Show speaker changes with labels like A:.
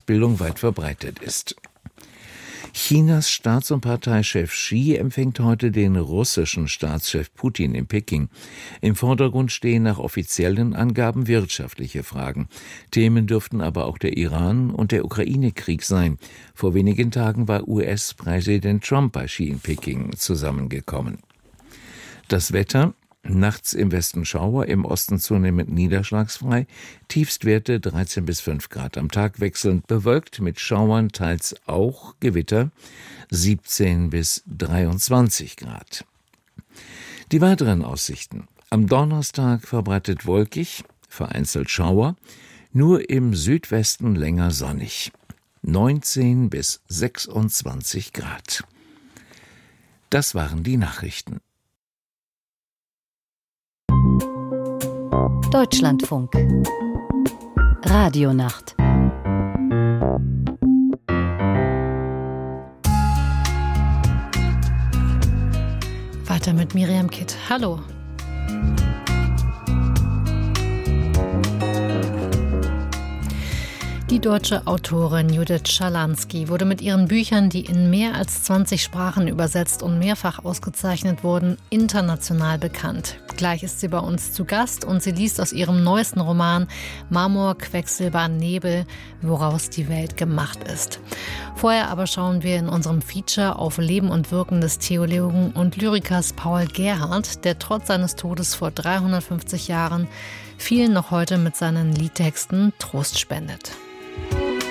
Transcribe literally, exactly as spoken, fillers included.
A: Ausbildung weit verbreitet ist. Chinas Staats- und Parteichef Xi empfängt heute den russischen Staatschef Putin in Peking. Im Vordergrund stehen nach offiziellen Angaben wirtschaftliche Fragen. Themen dürften aber auch der Iran- und der Ukraine-Krieg sein. Vor wenigen Tagen war U S-Präsident Trump bei Xi in Peking zusammengekommen. Das Wetter: Nachts im Westen Schauer, im Osten zunehmend niederschlagsfrei, Tiefstwerte dreizehn bis fünf Grad. Am Tag wechselnd bewölkt mit Schauern, teils auch Gewitter, siebzehn bis dreiundzwanzig Grad. Die weiteren Aussichten: Am Donnerstag verbreitet wolkig, vereinzelt Schauer, nur im Südwesten länger sonnig, neunzehn bis sechsundzwanzig Grad. Das waren die Nachrichten.
B: Deutschlandfunk Radionacht.
C: Weiter mit Miriam Kitt. Hallo. Die deutsche Autorin Judith Schalansky wurde mit ihren Büchern, die in mehr als zwanzig Sprachen übersetzt und mehrfach ausgezeichnet wurden, international bekannt. Gleich ist sie bei uns zu Gast und sie liest aus ihrem neuesten Roman Marmor, Quecksilber, Nebel, woraus die Welt gemacht ist. Vorher aber schauen wir in unserem Feature auf Leben und Wirken des Theologen und Lyrikers Paul Gerhardt, der trotz seines Todes vor dreihundertfünfzig Jahren vielen noch heute mit seinen Liedtexten Trost spendet.